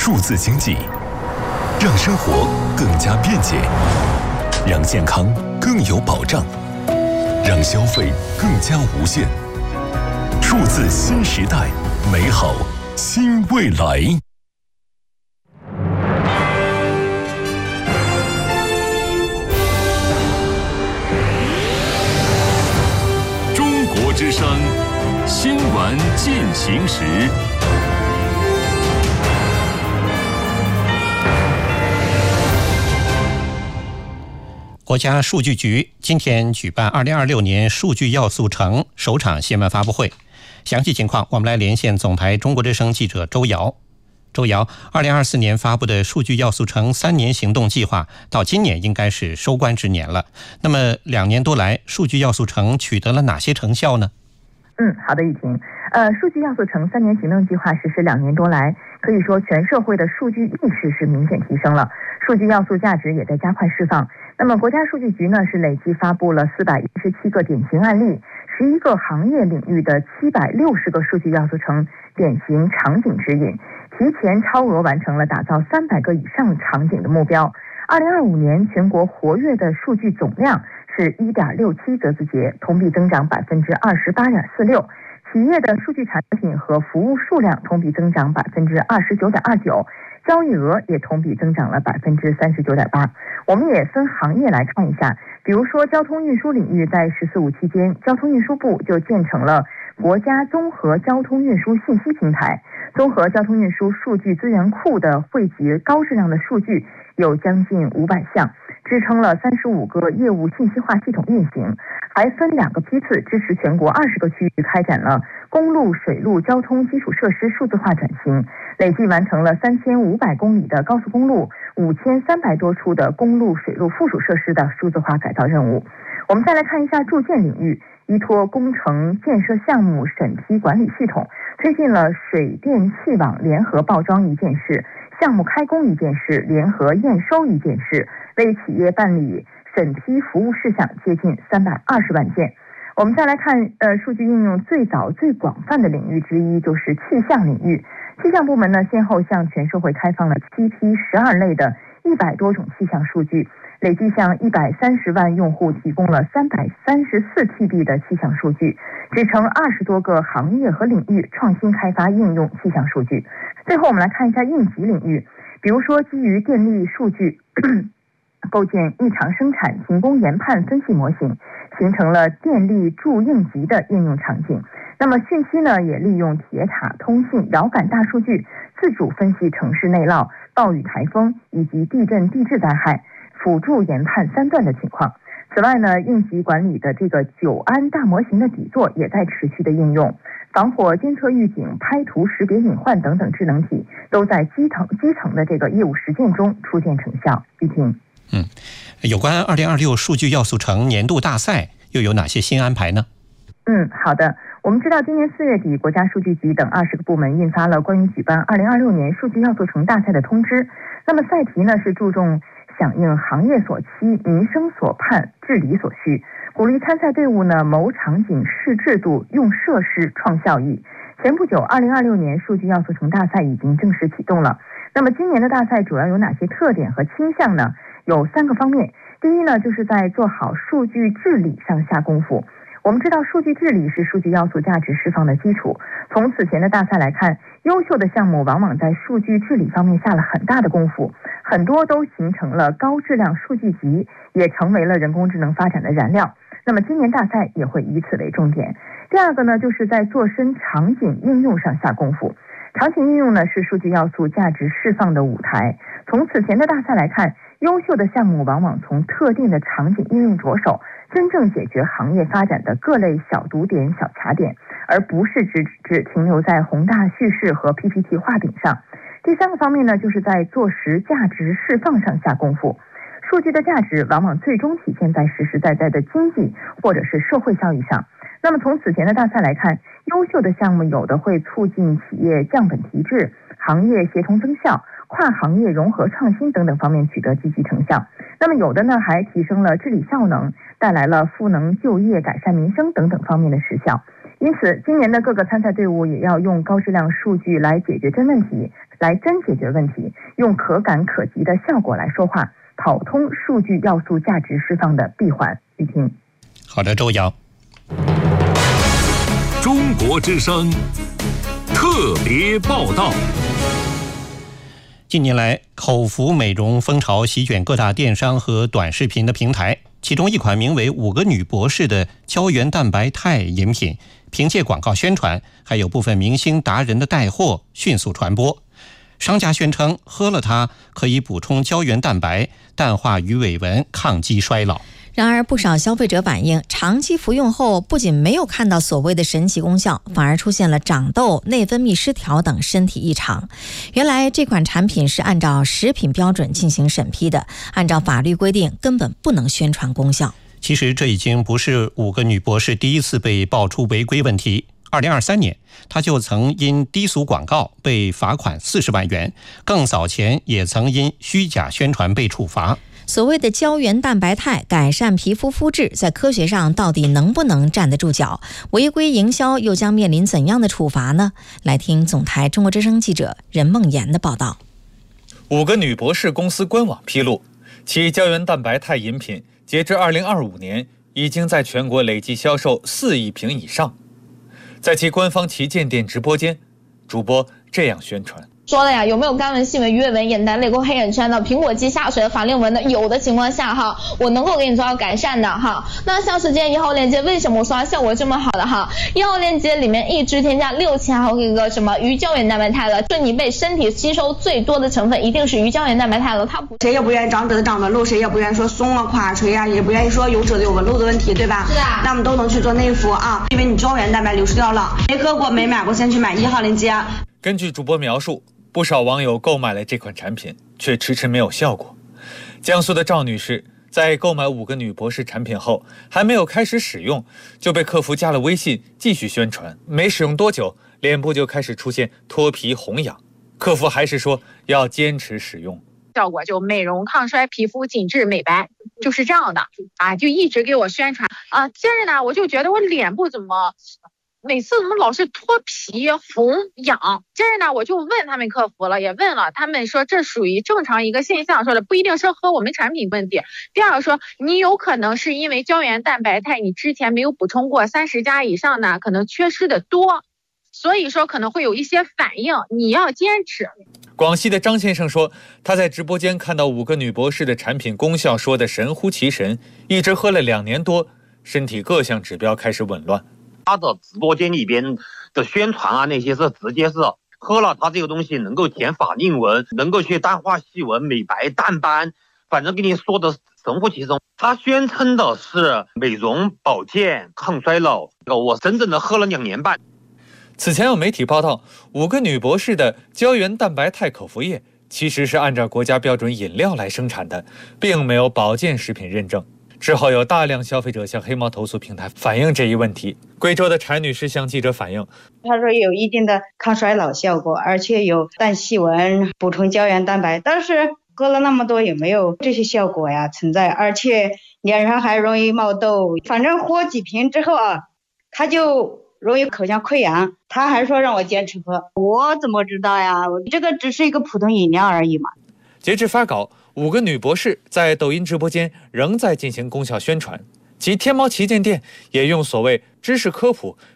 数字经济，让生活更加便捷，让健康更有保障，让消费更加无限。数字新时代，美好新未来。中国之声新闻进行时。 国家数据局今天举办2026年数据要素城首场新闻发布会，详细情况我们来连线总台中国之声记者周瑶。周瑶，2024年发布的数据要素城3年行动计划到今年应该是收官之年了。那么2年多来，数据要素城取得了哪些成效呢？ 好的，雨婷。数据要素城3年行动计划实施2年多来，可以说全社会的数据意识是明显提升了，数据要素价值也在加快释放。那么国家数据局呢是累计发布了417个典型案例，11个行业领域的760个数据要素城典型场景指引，提前超额完成了打造300个以上场景的目标。2025年全国活跃的数据总量是 1.67 则字节，同比增长 28.46%。企业的数据产品和服务数量同比增长 29.29%， 交易额也同比增长了 39.8%。 我们也分行业来看一下，比如说交通运输领域，在“十四五”期间，交通运输部就建成了国家综合交通运输信息平台，综合交通运输数据资源库的汇集高质量的数据有将近500项，支撑了35个业务信息化系统运行，还分2个批次支持全国20个区域开展了公路、水路交通基础设施数字化转型，累计完成了3500公里的高速公路、5300多处的公路、水路附属设施的数字化改造任务。我们再来看一下住建领域，依托工程建设项目审批管理系统，推进了水电气网联合报装一件事、项目开工一件事、联合验收一件事，为企业办理审批服务事项接近320万件。我们再来看数据应用最早最广泛的领域之一就是气象领域。气象部门呢先后向全社会开放了7批12类的100多种气象数据，累计向130万用户提供了334TB 的气象数据，支撑20多个行业和领域创新开发应用气象数据。最后我们来看一下应急领域，比如说基于电力数据构建异常生产停工研判分析模型，形成了电力助应急的应用场景。那么汛期呢，也利用铁塔、通信、遥感大数据自主分析城市内涝、暴雨、台风以及地震地质灾害，辅助研判3段的情况。此外呢，应急管理的这个9安大模型的底座也在持续的应用，防火监测预警、拍图识别隐患等等智能体都在基层的这个业务实践中初见成效。玉婷。 有关2026数据要素城年度大赛又有哪些新安排呢？ 好的。我们知道今年4月底，国家数据局等20个部门印发了关于举办2026年数据要素城大赛的通知。那么赛题呢是注重响应行业所期、民生所盼、治理所需，鼓励参赛队伍呢谋场景、试制度、用设施、创效益。前不久2026年数据要素城大赛已经正式启动了。那么今年的大赛主要有哪些特点和倾向呢？有3个方面。第一呢，就是在做好数据治理上下功夫。我们知道数据治理是数据要素价值释放的基础，从此前的大赛来看，优秀的项目往往在数据治理方面下了很大的功夫，很多都形成了高质量数据集，也成为了人工智能发展的燃料。那么今年大赛也会以此为重点。第二个呢，就是在做深场景应用上下功夫。场景应用呢是数据要素价值释放的舞台。从此前的大赛来看，优秀的项目往往从特定的场景应用着手，真正解决行业发展的各类小堵点、小卡点，而不是只停留在宏大叙事和 PPT 画饼上。第3个方面呢，就是在做实价值释放上下功夫。数据的价值往往最终体现在实实在在的经济或者是社会效益上。那么从此前的大赛来看，优秀的项目有的会促进企业降本提质、行业协同增效、跨行业融合创新等等方面取得积极成效。那么有的呢还提升了治理效能，带来了赋能就业、改善民生等等方面的实效。 因此，今年的各个参赛队伍也要用高质量数据来解决真问题，来真解决问题，用可感可及的效果来说话，跑通数据要素价值释放的闭环。雨婷， 好的，周瑶。 中国之声特别报道。 近年来，口服美容风潮席卷各大电商和短视频的平台，其中一款名为5个女博士的胶原蛋白肽饮品，凭借广告宣传，还有部分明星达人的带货，迅速传播。商家宣称，喝了它可以补充胶原蛋白，淡化鱼尾纹，抗击衰老。 然而，不少消费者反映，长期服用后不仅没有看到所谓的神奇功效，反而出现了长痘、内分泌失调等身体异常。原来这款产品是按照食品标准进行审批的，按照法律规定根本不能宣传功效。 其实这已经不是5个女博士第一次被爆出违规问题。2023年，她就曾因低俗广告被罚款40万元，更早前也曾因虚假宣传被处罚。 所谓的胶原蛋白肽改善皮肤肤质，在科学上到底能不能站得住脚？违规营销又将面临怎样的处罚呢？来听总台中国之声记者任梦妍的报道。 5个女博士公司官网披露，其胶原蛋白肽饮品截至2025年已经在全国累计销售4亿瓶以上。在其官方旗舰店直播间，主播这样宣传。 说了呀，有没有干纹、细纹、鱼尾纹、眼袋、泪沟、黑眼圈的、苹果肌下垂、法令纹的？有的情况下哈，我能够给你做到改善的哈。那像是今天1号链接，为什么我说它效果这么好的哈？1号链接里面一支添加6000毫克一个什么鱼胶原蛋白肽了，就你被身体吸收最多的成分一定是鱼胶原蛋白肽了。它不， 谁也不愿意长褶子长纹路，谁也不愿意说松了垮垂啊，也不愿意说有褶子有纹路的问题，对吧？ 是啊。 那我们都能去做内服啊，因为你胶原蛋白流失掉了，没喝过没买过，先去买1号链接。 根据主播描述，不少网友购买了这款产品，却迟迟没有效果。江苏的赵女士在购买5个女博士产品后，还没有开始使用，就被客服加了微信继续宣传。没使用多久，脸部就开始出现脱皮红痒，客服还是说要坚持使用。 效果就美容抗衰、皮肤紧致美白，就是这样的啊，就一直给我宣传啊。接着呢，我就觉得我脸部每次怎么老是脱皮红痒？接着呢，我就问他们客服了，也问了，他们说这属于正常一个现象，说的不一定是和我们产品问题。第二个说，你有可能是因为胶原蛋白肽你之前没有补充过，30加以上呢，可能缺失的多，所以说可能会有一些反应，你要坚持。 广西的张先生说，他在直播间看到5个女博士的产品功效说的神乎其神，一直喝了2年多，身体各项指标开始紊乱。 他的直播间里边的宣传啊，那些是直接是喝了它这个东西能够填法令纹，能够去淡化细纹、美白淡斑，反正跟你说的神乎其神。他宣称的是美容保健抗衰老，我真正的喝了2年半。 此前有媒体报道，5个女博士的胶原蛋白肽口服液其实是按照国家标准饮料来生产的，并没有保健食品认证。之后有大量消费者向黑猫投诉平台反映这一问题。贵州的柴女士向记者反映， 她说有一定的抗衰老效果，而且有淡细纹、补充胶原蛋白，但是喝了那么多也没有这些效果呀存在，而且脸上还容易冒痘。反正喝几瓶之后啊，她就容易口腔溃疡，她还说让我坚持喝，我怎么知道呀？这个只是一个普通饮料而已嘛。 截至发稿，5个女博士在抖音直播间仍在进行功效宣传，其天猫旗舰店也用所谓知识科普